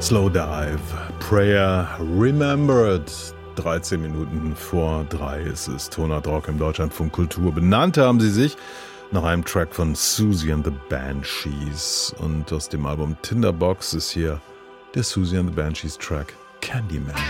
Slowdive, Prayer Remembered. 13 Minuten vor 3 ist es. Tonart Rock im Deutschlandfunk Kultur. Benannt haben sie sich nach einem Track von Siouxsie and the Banshees. Und aus dem Album Tinderbox ist hier der Siouxsie and the Banshees Track Candyman.